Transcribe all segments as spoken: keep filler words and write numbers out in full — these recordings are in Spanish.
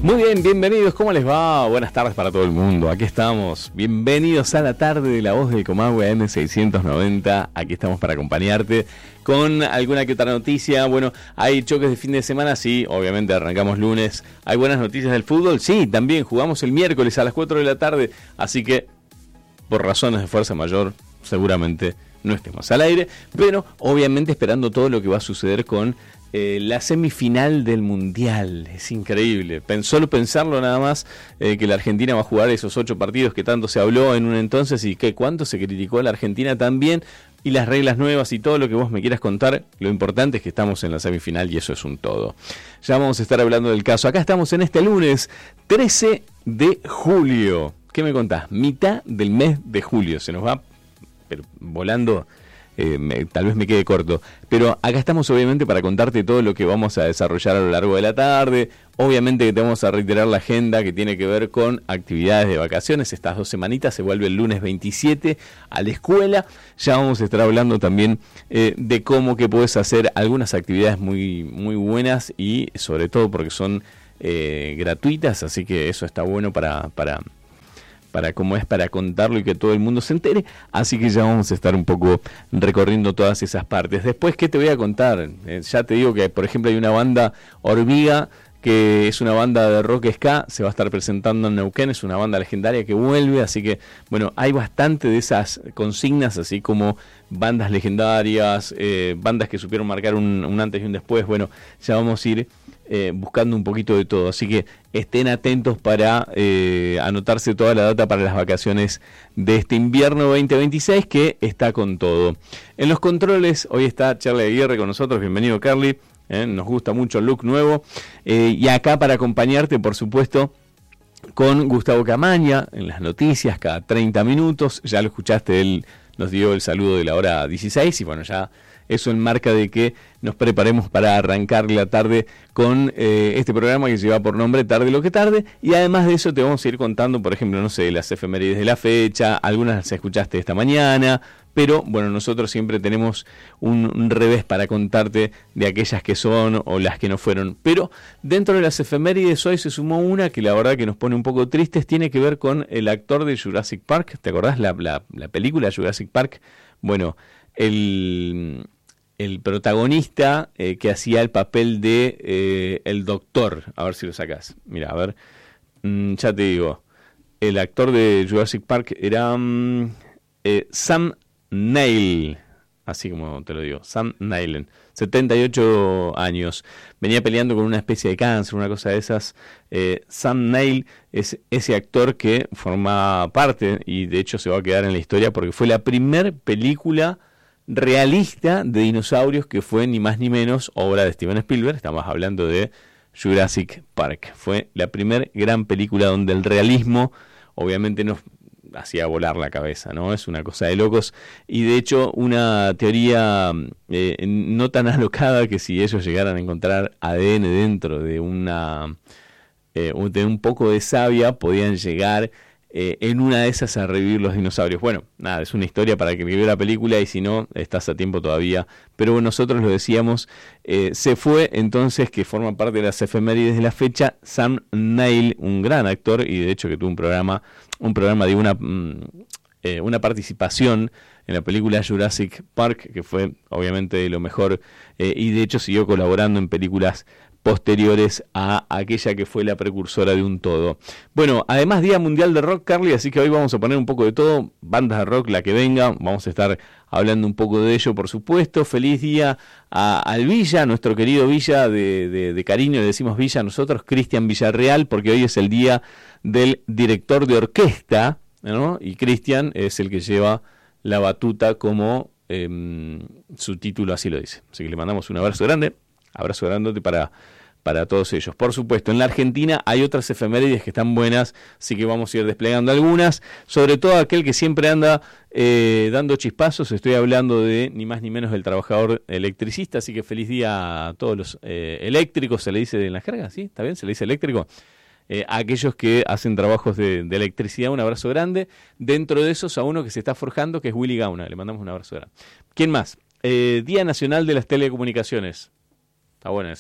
Muy bien, bienvenidos, ¿cómo les va? Buenas tardes para todo el mundo, aquí estamos. Bienvenidos a la tarde de La Voz del Comahue M seiscientos noventa. Aquí estamos para acompañarte con alguna que otra noticia. Bueno, hay choques de fin de semana, sí, obviamente arrancamos lunes. Hay buenas noticias del fútbol, sí, también jugamos el miércoles a las cuatro de la tarde. Así que, por razones de fuerza mayor, seguramente no estemos al aire. Pero, obviamente, esperando todo lo que va a suceder con Eh, la semifinal del Mundial. Es increíble, Pen- solo pensarlo nada más, eh, que la Argentina va a jugar esos ocho partidos que tanto se habló en un entonces y que cuánto se criticó a la Argentina también, y las reglas nuevas y todo lo que vos me quieras contar. Lo importante es que estamos en la semifinal y eso es un todo. Ya vamos a estar hablando del caso. Acá estamos en este lunes trece de julio. ¿Qué me contás? Mitad del mes de julio, se nos va pero volando. Eh, me, tal vez me quede corto, pero acá estamos obviamente para contarte todo lo que vamos a desarrollar a lo largo de la tarde. Obviamente que te vamos a reiterar la agenda que tiene que ver con actividades de vacaciones. Estas dos semanitas se vuelve el lunes veintisiete a la escuela. Ya vamos a estar hablando también eh, de cómo que puedes hacer algunas actividades muy, muy buenas y sobre todo porque son eh, gratuitas, así que eso está bueno para... para para cómo es para contarlo y que todo el mundo se entere, así que ya vamos a estar un poco recorriendo todas esas partes. Después, ¿qué te voy a contar? Eh, ya te digo que, por ejemplo, hay una banda Hormiga, que es una banda de rock ska, se va a estar presentando en Neuquén, es una banda legendaria que vuelve, así que, bueno, hay bastante de esas consignas, así como bandas legendarias, eh, bandas que supieron marcar un, un antes y un después. Bueno, ya vamos a ir Eh, buscando un poquito de todo, así que estén atentos para eh, anotarse toda la data para las vacaciones de este invierno veinte veintiséis, que está con todo. En los controles hoy está Charlie Aguirre con nosotros. Bienvenido, Carly, eh, nos gusta mucho el look nuevo, eh, y acá para acompañarte, por supuesto, con Gustavo Camaña en las noticias cada treinta minutos. Ya lo escuchaste, él nos dio el saludo de la hora dieciséis y bueno, ya eso enmarca de que nos preparemos para arrancar la tarde con eh, este programa que lleva por nombre Tarde lo que tarde. Y además de eso te vamos a ir contando, por ejemplo, no sé, las efemérides de la fecha. Algunas las escuchaste esta mañana, pero bueno, nosotros siempre tenemos un, un revés para contarte de aquellas que son o las que no fueron. Pero dentro de las efemérides hoy se sumó una que la verdad que nos pone un poco tristes. Tiene que ver con el actor de Jurassic Park. ¿Te acordás la, la, la película Jurassic Park? Bueno, el... el protagonista eh, que hacía el papel de eh, el doctor, a ver si lo sacás. Mira, a ver, mm, ya te digo, el actor de Jurassic Park era um, eh, Sam Neill, así como te lo digo, Sam Neill, setenta y ocho años, venía peleando con una especie de cáncer, una cosa de esas. eh, Sam Neill es ese actor que forma parte, y de hecho se va a quedar en la historia, porque fue la primer película realista de dinosaurios que fue ni más ni menos obra de Steven Spielberg. Estamos hablando de Jurassic Park. Fue la primer gran película donde el realismo obviamente nos hacía volar la cabeza, ¿no? Es una cosa de locos. Y de hecho una teoría eh, no tan alocada, que si ellos llegaran a encontrar A D N dentro de una eh, de un poco de savia, podían llegar Eh, en una de esas a revivir los dinosaurios. Bueno, nada, es una historia para que vea la película, y si no, estás a tiempo todavía. Pero nosotros lo decíamos, eh, se fue entonces, que forma parte de las efemérides de la fecha, Sam Neill, un gran actor, y de hecho que tuvo un programa, un programa de una, mm, eh, una participación en la película Jurassic Park, que fue obviamente de lo mejor, eh, y de hecho siguió colaborando en películas posteriores a aquella que fue la precursora de un todo. Bueno, además Día Mundial de Rock, Carly, así que hoy vamos a poner un poco de todo, bandas de rock, la que venga, vamos a estar hablando un poco de ello, por supuesto. Feliz día a, al Villa, nuestro querido Villa, de, de, de cariño le decimos Villa a nosotros, Cristian Villarreal, porque hoy es el día del director de orquesta, ¿no? Y Cristian es el que lleva la batuta como eh, su título así lo dice. Así que le mandamos un abrazo grande, abrazo grandote para... para todos ellos. Por supuesto, en la Argentina hay otras efemérides que están buenas, así que vamos a ir desplegando algunas, sobre todo aquel que siempre anda eh, dando chispazos. Estoy hablando de ni más ni menos del trabajador electricista, así que feliz día a todos los eh, eléctricos, se le dice en las cargas, ¿sí? ¿Está bien? ¿Se le dice eléctrico? Eh, a aquellos que hacen trabajos de, de electricidad, un abrazo grande. Dentro de esos, a uno que se está forjando, que es Willy Gauna, le mandamos un abrazo grande. ¿Quién más? Eh, Día Nacional de las Telecomunicaciones. Está bueno ese, ¿eh?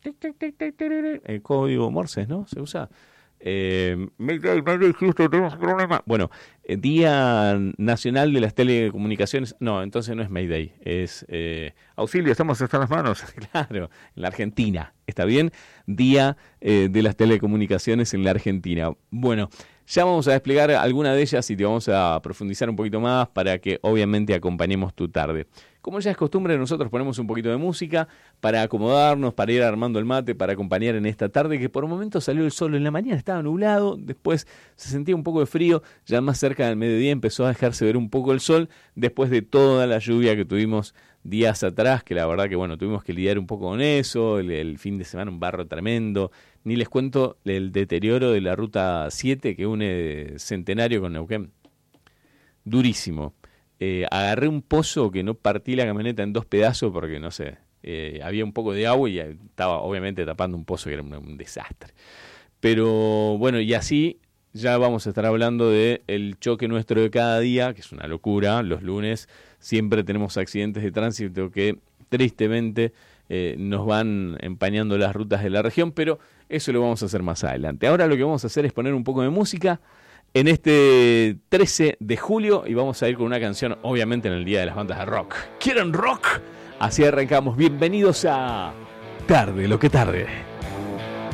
el código Morse, ¿no? Se usa. Eh, Mayday, Mayday, Houston, tenemos un problema. Bueno, eh, Día Nacional de las Telecomunicaciones. No, entonces no es Mayday, es eh, auxilio, estamos hasta las manos. Claro, en la Argentina, ¿está bien? Día eh, de las Telecomunicaciones en la Argentina. Bueno, ya vamos a desplegar alguna de ellas y te vamos a profundizar un poquito más para que obviamente acompañemos tu tarde. Como ya es costumbre, nosotros ponemos un poquito de música para acomodarnos, para ir armando el mate, para acompañar en esta tarde que por momentos salió el sol. En la mañana estaba nublado, después se sentía un poco de frío, ya más cerca del mediodía empezó a dejarse ver un poco el sol después de toda la lluvia que tuvimos días atrás, que la verdad que bueno, tuvimos que lidiar un poco con eso, el, el fin de semana un barro tremendo. Ni les cuento el deterioro de la ruta siete que une Centenario con Neuquén. Durísimo. Eh, agarré un pozo que no partí la camioneta en dos pedazos porque, no sé, eh, había un poco de agua y estaba obviamente tapando un pozo que era un, un desastre. Pero bueno, y así ya vamos a estar hablando de el choque nuestro de cada día, que es una locura. Los lunes siempre tenemos accidentes de tránsito que tristemente eh, nos van empañando las rutas de la región, pero eso lo vamos a hacer más adelante. Ahora lo que vamos a hacer es poner un poco de música en este trece de julio y vamos a ir con una canción, obviamente en el Día de las Bandas de Rock. ¿Quieren rock? Así arrancamos. Bienvenidos a Tarde, lo que tarde.